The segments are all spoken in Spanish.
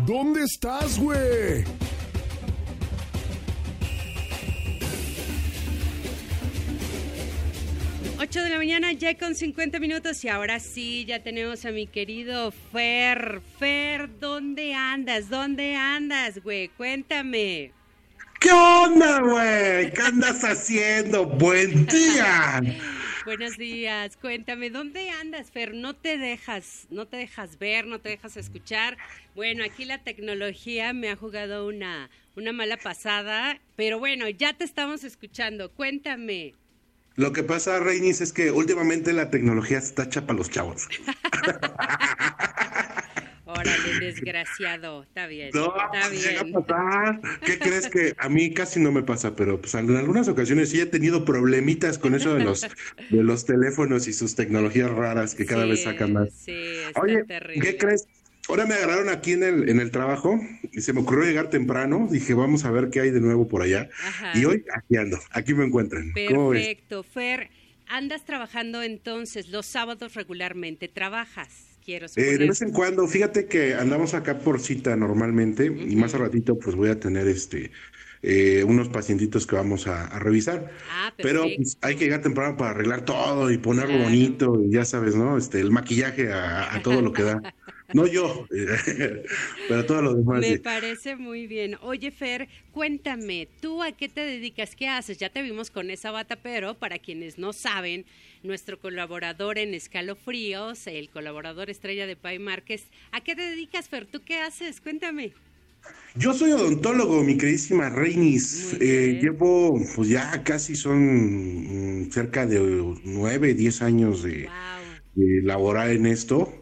¿Dónde estás, güey? Ocho de la mañana, ya con 50 minutos, y ahora sí, ya tenemos a mi querido Fer. Fer, ¿dónde andas? ¿Dónde andas, güey? Cuéntame. ¿Qué onda, güey? ¿Qué andas haciendo? ¡Buen día! Buenos días, cuéntame, ¿dónde andas, Fer? No te dejas ver, no te dejas escuchar. Bueno, aquí la tecnología me ha jugado una mala pasada, pero bueno, ya te estamos escuchando, cuéntame. Lo que pasa, Reinis, es que últimamente la tecnología está hecha para los chavos. Órale, desgraciado, está bien, No, está pues llega bien. a pasar. ¿Qué crees? Que a mí casi no me pasa, pero pues en algunas ocasiones sí he tenido problemitas con eso de los teléfonos y sus tecnologías raras que cada vez sacan más. Sí, está Oye, terrible. ¿qué crees? Ahora me agarraron aquí en el trabajo y se me ocurrió llegar temprano. Dije, vamos a ver qué hay de nuevo por allá. Ajá. Y hoy aquí ando, aquí me encuentran. ¿Cómo ves? Perfecto, Fer, andas trabajando entonces los sábados regularmente, ¿trabajas? Quiero suponer. De vez en cuando, fíjate que andamos acá por cita normalmente y más a ratito pues voy a tener unos pacientitos que vamos a revisar. Ah, Pero perfecto. pues, hay que llegar temprano para arreglar todo y ponerlo Claro. bonito y ya sabes, ¿no? El maquillaje a todo lo que da. No yo, pero todo lo demás. Me Sí. parece muy bien. Oye, Fer, cuéntame, ¿tú a qué te dedicas? ¿Qué haces? Ya te vimos con esa bata, pero para quienes no saben, nuestro colaborador en Escalofríos, el colaborador estrella de Pai Márquez, ¿a qué te dedicas, Fer? ¿Tú qué haces? Cuéntame. Yo soy odontólogo, mi queridísima Reinis. Muy bien. Llevo, pues ya casi son cerca de 9, 10 años de Wow. laborar en esto.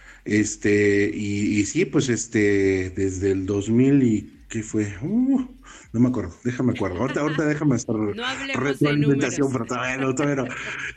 Y sí, pues desde el 2000 y ¿qué fue? No me acuerdo, déjame acuerdo. Ahorita déjame estar No hablemos de retroalimentación, números. pero todavía no.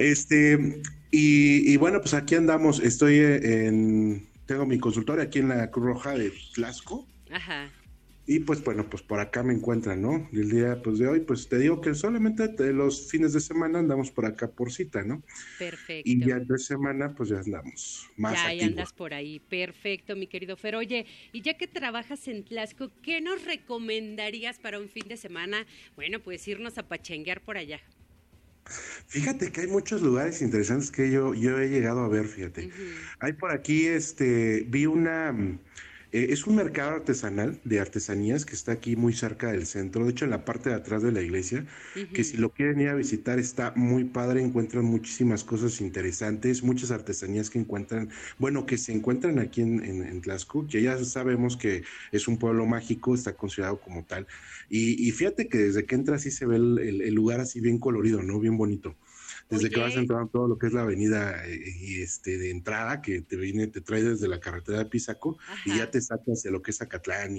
Y bueno, pues aquí andamos. Tengo mi consultorio aquí en la Cruz Roja de Tlaxco. Ajá. Y pues bueno, pues por acá me encuentran, ¿no? Y el día pues de hoy, pues te digo que solamente los fines de semana andamos por acá por cita, ¿no? Perfecto. Y ya de semana pues ya andamos más Ya activos. andas por ahí. Perfecto, mi querido Fer. Oye, y ya que trabajas en Tlaxco, ¿qué nos recomendarías para un fin de semana? Bueno, pues irnos a pachanguear por allá. Fíjate que hay muchos lugares interesantes que yo he llegado a ver, fíjate. Hay por aquí, vi es un mercado artesanal de artesanías que está aquí muy cerca del centro, de hecho en la parte de atrás de la iglesia, que si lo quieren ir a visitar está muy padre, encuentran muchísimas cosas interesantes, muchas artesanías que que se encuentran aquí en Tlaxco, que ya sabemos que es un pueblo mágico, está considerado como tal, y fíjate que desde que entras sí se ve el lugar así bien colorido, ¿no? Bien bonito. Desde que vas entrando todo lo que es la avenida de entrada, que te trae desde la carretera de Pisaco, Ajá. y ya te sacas de lo que es Zacatlán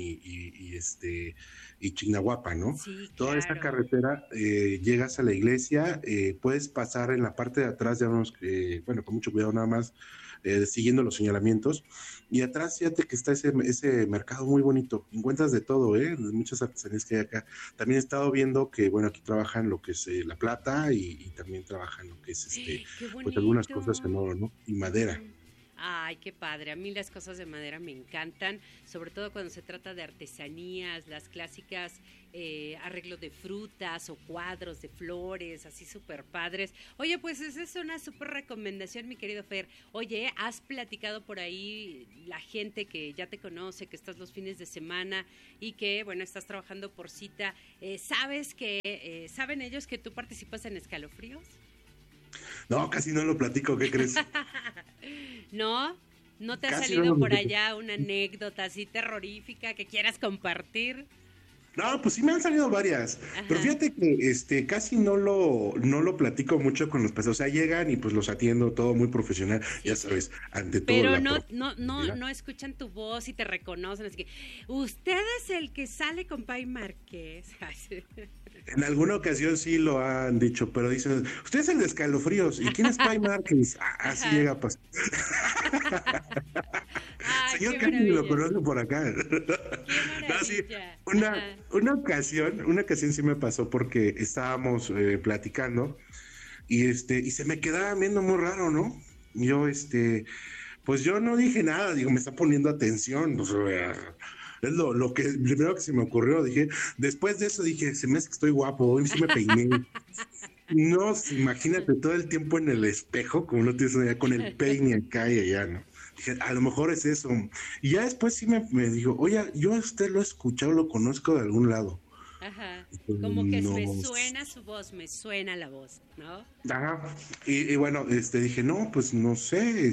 y Chignahuapa, ¿no? Sí, Toda esta claro. carretera, llegas a la iglesia, puedes pasar en la parte de atrás, ya vemos, con mucho cuidado nada más, siguiendo los señalamientos, y atrás fíjate que está ese mercado muy bonito, encuentras de todo, de muchas artesanías que hay acá. También he estado viendo que, bueno, aquí trabajan lo que es la plata y también trabajan lo que es, ¡Qué pues algunas bonito! cosas en oro, ¿no? Y madera. Ay, qué padre. A mí las cosas de madera me encantan, sobre todo cuando se trata de artesanías, las clásicas arreglos de frutas o cuadros de flores, así súper padres. Oye, pues esa es una súper recomendación, mi querido Fer. Oye, has platicado por ahí la gente que ya te conoce, que estás los fines de semana y que, bueno, estás trabajando por cita. ¿Saben ellos que tú participas en Escalofríos? No, casi no lo platico, ¿qué crees? ¿No? ¿No te ha Casi salido no lo por platico. allá una anécdota así terrorífica que quieras compartir? No, pues sí me han salido varias, pero Ajá. fíjate que casi no lo platico mucho con los pacientes, o sea, llegan y pues los atiendo todo muy profesional, Sí, ya sí. sabes, ante todo Pero la no escuchan tu voz y te reconocen, así que usted es el que sale con Pai Márquez. En alguna ocasión sí lo han dicho, pero dicen, usted es el de Escalofríos, ¿y quién es Pai Márquez? Así Ajá. llega a pasar. Ay, Señor, qué casi ni lo maravilla. conozco por acá. Qué No, sí, maravilla. una, Ajá. una ocasión sí me pasó porque estábamos platicando y se me quedaba viendo muy raro, ¿no? Yo, pues yo no dije nada, digo, me está poniendo atención, o sea, Es lo que primero que se me ocurrió. Dije, después de eso dije, se me hace que estoy guapo, hoy sí me peiné. No, imagínate todo el tiempo en el espejo, como no tienes una idea, con el peine acá y allá, ¿no? Dije, a lo mejor es eso. Y ya después sí me dijo, oye, yo a usted lo he escuchado, lo conozco de algún lado. Ajá, como que no, me suena su voz, me suena la voz, ¿no? Ajá, y bueno, dije, no, pues no sé,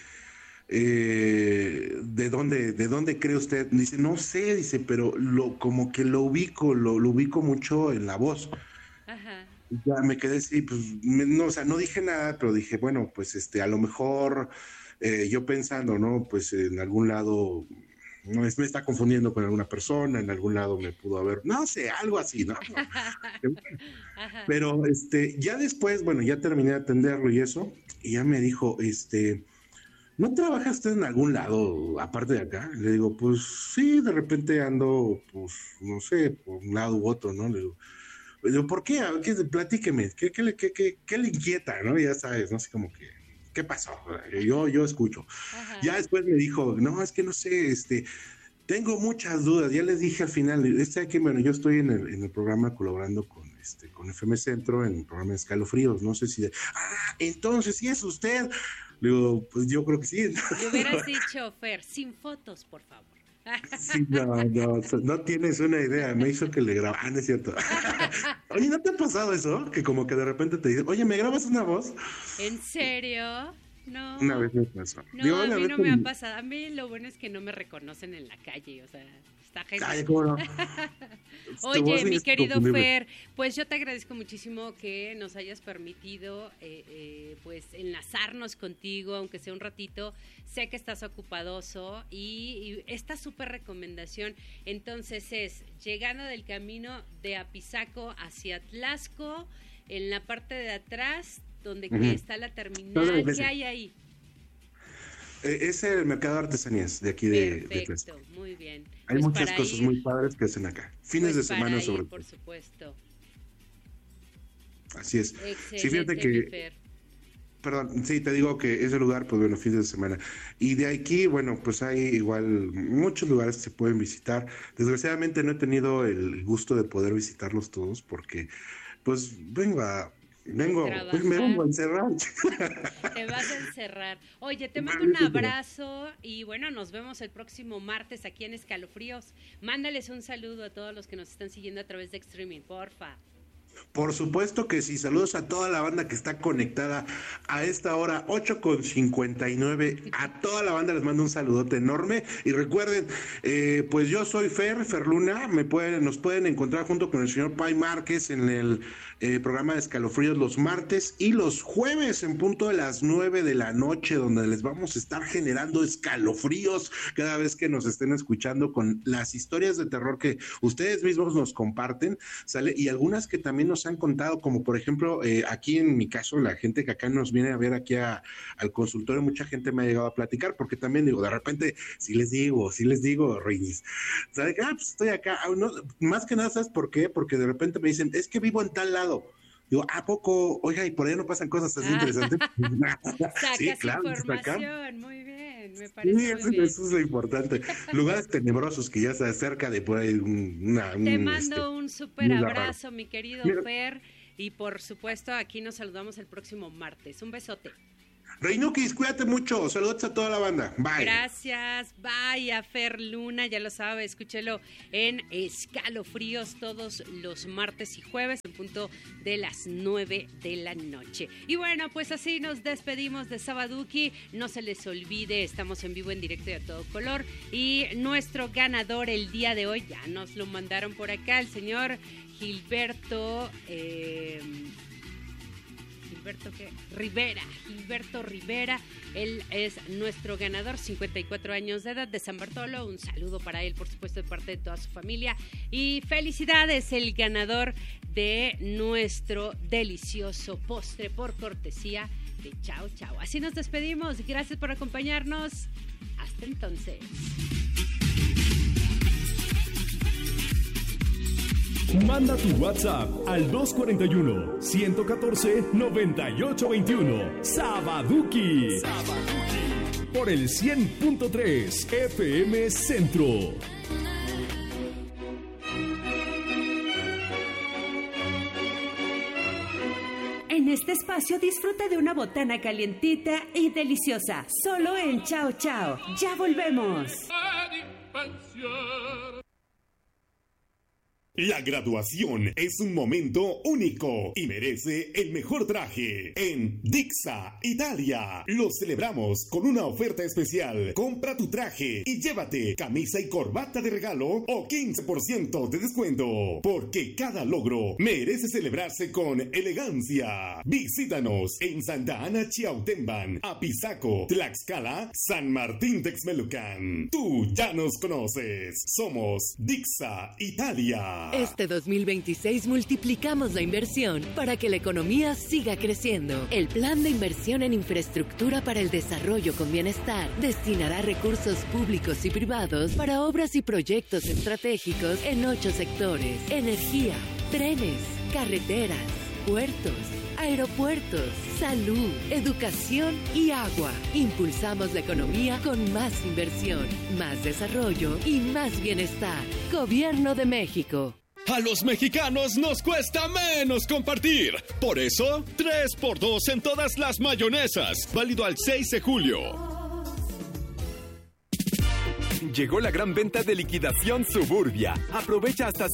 ¿de dónde cree usted? Dice, no sé, dice, pero como que lo ubico mucho en la voz. Ajá. Ya me quedé así, pues, no, o sea, no dije nada, pero dije, bueno, pues, a lo mejor, yo pensando, ¿no? Pues en algún lado... No, me está confundiendo con alguna persona, en algún lado me pudo haber, no sé, algo así, ¿no? Pero ya después, bueno, ya terminé de atenderlo y eso, y ya me dijo, ¿no trabajaste en algún lado aparte de acá? Le digo, pues sí, de repente ando, pues, no sé, por un lado u otro, ¿no? Le digo, ¿por qué? Platíqueme, ¿qué le inquieta, no? Ya sabes, no sé, como que... ¿Qué pasó? Yo escucho. Ajá. Ya después me dijo, no, es que no sé, tengo muchas dudas. Ya les dije al final, aquí, bueno, yo estoy en el programa colaborando con FM Centro, en el programa de Escalofríos. No sé si... entonces, ¿sí es usted? Le digo, pues yo creo que sí. Le hubieras dicho, Fer, sin fotos, por favor. Sí, no tienes una idea. Me hizo que le grabara. No es cierto. Oye, ¿no te ha pasado eso? Que como que de repente te dicen, oye, ¿me grabas una voz? ¿En serio? No. Una vez me pasó. No, digo, a mí no me ha pasado. A mí lo bueno es que no me reconocen en la calle, o sea, está genial. Ay, ¿cómo no? Oye, mi querido Fer, pues yo te agradezco muchísimo que nos hayas permitido pues enlazarnos contigo, aunque sea un ratito. Sé que estás ocupadoso y esta súper recomendación entonces es llegando del camino de Apizaco hacia Tlaxco, en la parte de atrás donde está la terminal, ¿qué hay ahí? Es el mercado de artesanías de aquí de Perfecto, muy bien. Hay pues muchas cosas muy padres que hacen acá. Fines de semana sobre todo. Por supuesto. Así es. Excelente, sí, fíjate que... Perdón, sí, te digo que ese lugar, pues bueno, fines de semana. Y de aquí, bueno, pues hay igual muchos lugares que se pueden visitar. Desgraciadamente no he tenido el gusto de poder visitarlos todos porque, pues, me vengo a encerrar. Te vas a encerrar. Oye, te mando un abrazo y bueno, nos vemos el próximo martes aquí en Escalofríos. Mándales un saludo a todos los que nos están siguiendo a través de streaming, porfa. Por supuesto que sí, saludos a toda la banda que está conectada a esta hora, 8:59, a toda la banda les mando un saludote enorme y recuerden, pues yo soy Fer Luna, nos pueden encontrar junto con el señor Pai Márquez en el programa de Escalofríos los martes y los jueves en punto de las 9 de la noche, donde les vamos a estar generando escalofríos cada vez que nos estén escuchando con las historias de terror que ustedes mismos nos comparten, ¿sale? Y algunas que también nos han contado, como por ejemplo, aquí en mi caso, la gente que acá nos viene a ver aquí al consultorio, mucha gente me ha llegado a platicar, porque también digo, de repente, si les digo, Reyes, ¿sabes? Pues estoy acá, no, más que nada, ¿sabes por qué? Porque de repente me dicen, es que vivo en tal lado. Digo, ¿a poco? Oiga, ¿y por ahí no pasan cosas así interesantes? Sí, claro, información, muy bien, me parece sí, eso es lo importante. Lugares tenebrosos que ya está cerca de por ahí Te mando un súper abrazo, mi querido Fer, y por supuesto, aquí nos saludamos el próximo martes. Un besote. Reinukis, cuídate mucho. Saludos a toda la banda. Bye. Gracias. Bye a Fer Luna. Ya lo sabe, escúchelo en Escalofríos todos los martes y jueves en punto de las 9 de la noche. Y bueno, pues así nos despedimos de Sabaduki. No se les olvide, estamos en vivo, en directo y a todo color. Y nuestro ganador el día de hoy, ya nos lo mandaron por acá, el señor Gilberto Rivera, él es nuestro ganador, 54 años de edad, de San Bartolo. Un saludo para él, por supuesto, de parte de toda su familia. Y felicidades, el ganador de nuestro delicioso postre por cortesía de Chao Chao. Así nos despedimos, gracias por acompañarnos. Hasta entonces. Manda tu WhatsApp al 241-114-9821. Sabaduki. Por el 100.3 FM Centro. este espacio disfruta de una botana calientita y deliciosa. Solo en Chao Chao. ¡Ya volvemos! La graduación es un momento único y merece el mejor traje. En Dixa, Italia, lo celebramos con una oferta especial. Compra tu traje y llévate camisa y corbata de regalo o 15% de descuento. Porque cada logro merece celebrarse con elegancia. Visítanos en Santa Ana, Chiautempan, Apizaco, Tlaxcala, San Martín Texmelucan. Tú ya nos conoces. Somos Dixa, Italia. Este 2026 multiplicamos la inversión para que la economía siga creciendo. El Plan de Inversión en Infraestructura para el Desarrollo con Bienestar destinará recursos públicos y privados para obras y proyectos estratégicos en 8 sectores: energía, trenes, carreteras, puertos, aeropuertos, salud, educación y agua. Impulsamos la economía con más inversión, más desarrollo y más bienestar. Gobierno de México. A los mexicanos nos cuesta menos compartir. Por eso, 3x2 en todas las mayonesas. Válido al 6 de julio. Llegó la gran venta de liquidación Suburbia. Aprovecha hasta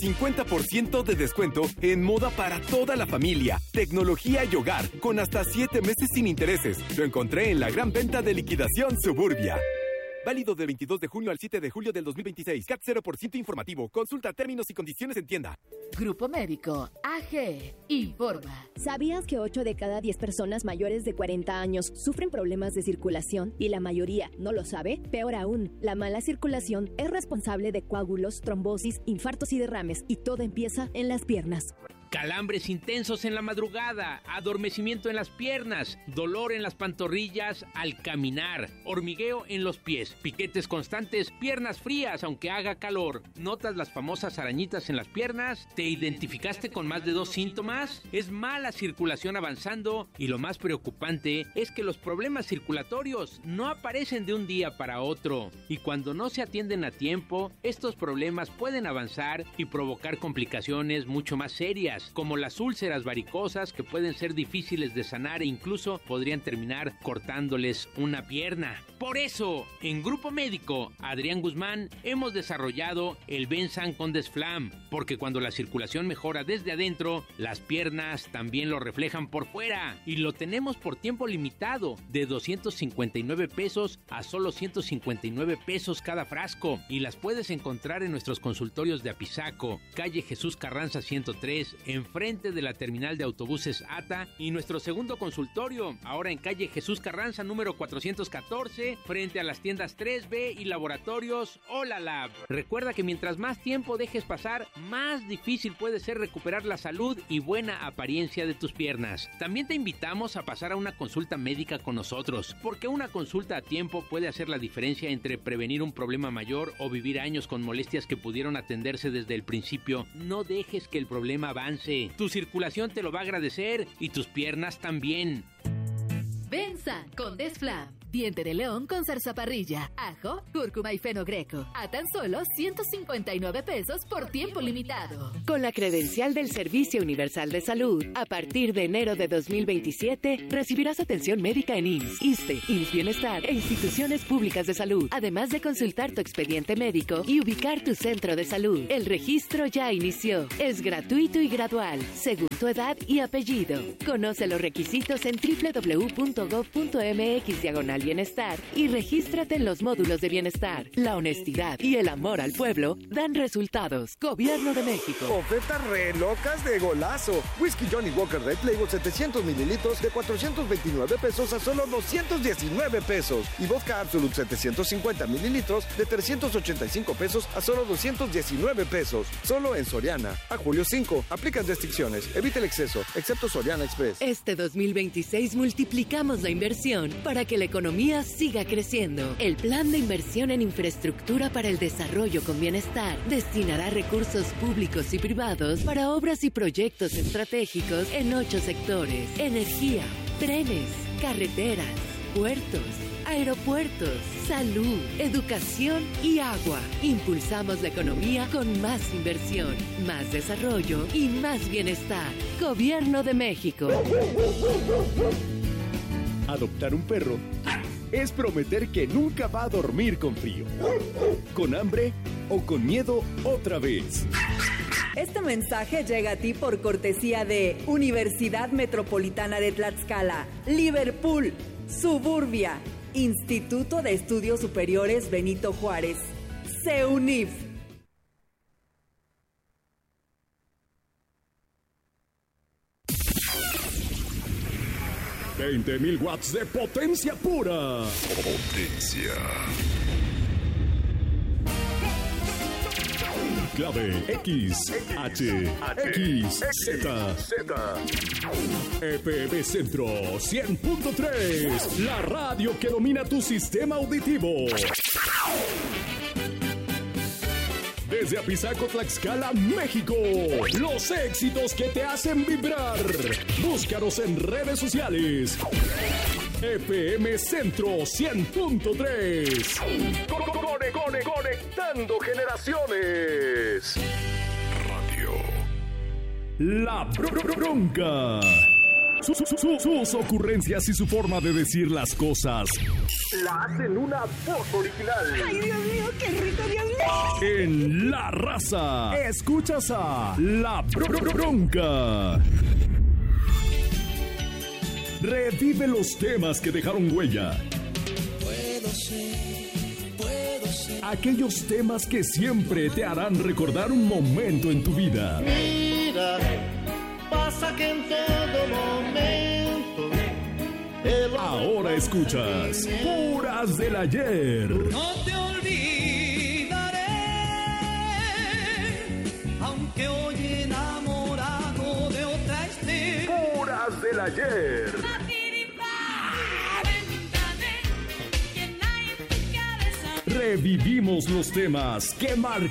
50% de descuento en moda para toda la familia, tecnología y hogar, con hasta 7 meses sin intereses. Lo encontré en la gran venta de liquidación Suburbia. Válido del 22 de junio al 7 de julio del 2026. CAT 0% informativo. Consulta términos y condiciones en tienda. Grupo Médico AG informa. ¿Sabías que 8 de cada 10 personas mayores de 40 años sufren problemas de circulación y la mayoría no lo sabe? Peor aún, la mala circulación es responsable de coágulos, trombosis, infartos y derrames, y todo empieza en las piernas. Calambres intensos en la madrugada, adormecimiento en las piernas, dolor en las pantorrillas al caminar, hormigueo en los pies, piquetes constantes, piernas frías aunque haga calor. ¿Notas las famosas arañitas en las piernas? ¿Te identificaste con más de 2 síntomas? Es mala circulación avanzando, y lo más preocupante es que los problemas circulatorios no aparecen de un día para otro, y cuando no se atienden a tiempo, estos problemas pueden avanzar y provocar complicaciones mucho más serias, como las úlceras varicosas, que pueden ser difíciles de sanar e incluso podrían terminar cortándoles una pierna. Por eso, en Grupo Médico Adrián Guzmán hemos desarrollado el Bensan con Desflam, porque cuando la circulación mejora desde adentro, las piernas también lo reflejan por fuera, y lo tenemos por tiempo limitado, de 259 pesos a solo 159 pesos cada frasco, y las puedes encontrar en nuestros consultorios de Apizaco, calle Jesús Carranza 103, enfrente de la terminal de autobuses ATA, y nuestro segundo consultorio, ahora en calle Jesús Carranza número 414, frente a las tiendas 3B y laboratorios Hola Lab. Recuerda que mientras más tiempo dejes pasar, más difícil puede ser recuperar la salud y buena apariencia de tus piernas. También te invitamos a pasar a una consulta médica con nosotros, porque una consulta a tiempo puede hacer la diferencia entre prevenir un problema mayor o vivir años con molestias que pudieron atenderse desde el principio. No dejes que el problema avance. Tu circulación te lo va a agradecer y tus piernas también. Bensan con Desflam. Diente de león con zarzaparrilla, ajo, cúrcuma y fenogreco. A tan solo 159 pesos por tiempo limitado. Con la credencial del Servicio Universal de Salud, a partir de enero de 2027, recibirás atención médica en IMSS, ISSSTE, IMSS Bienestar e instituciones públicas de salud, además de consultar tu expediente médico y ubicar tu centro de salud. El registro ya inició. Es gratuito y gradual, según tu edad y apellido. Conoce los requisitos en www.gov.mx/bienestar y regístrate en los módulos de bienestar. La honestidad y el amor al pueblo dan resultados. Gobierno de México. Ofertas re locas de golazo. Whisky Johnny Walker Red Label 700 mililitros de 429 pesos a solo 219 pesos. Y vodka Absolute 750 mililitros de 385 pesos a solo 219 pesos. Solo en Soriana. A julio 5. Aplican restricciones. Evita el exceso, excepto Soriana Express. Este 2026 multiplicamos la inversión para que la economía siga creciendo. El Plan de Inversión en Infraestructura para el Desarrollo con Bienestar destinará recursos públicos y privados para obras y proyectos estratégicos en 8 sectores: energía, trenes, carreteras, puertos, aeropuertos, salud, educación y agua. Impulsamos la economía con más inversión, más desarrollo y más bienestar. Gobierno de México. Adoptar un perro es prometer que nunca va a dormir con frío, con hambre o con miedo otra vez. Este mensaje llega a ti por cortesía de Universidad Metropolitana de Tlaxcala, Liverpool, Suburbia, Instituto de Estudios Superiores Benito Juárez, CEUNIF. 20,000 watts de potencia pura. Potencia. Clave X, H, X, Z. FM Centro 100.3, la radio que domina tu sistema auditivo. Desde Apizaco, Tlaxcala, México. Los éxitos que te hacen vibrar. Búscanos en redes sociales. FM Centro 100.3. Conectando generaciones. Radio. La Bronca. Sus ocurrencias y su forma de decir las cosas la hacen una voz original. ¡Ay, Dios mío, qué rico, Dios mío! En La Raza, escuchas a La Bronca. Revive los temas que dejaron huella. Puedo ser. Aquellos temas que siempre te harán recordar un momento en tu vida. Mira, pasa que en todo momento. Ahora escuchas Puras del Ayer. No te olvidaré, aunque hoy enamorado de otra esté. Puras del Ayer. Revivimos los temas que marcan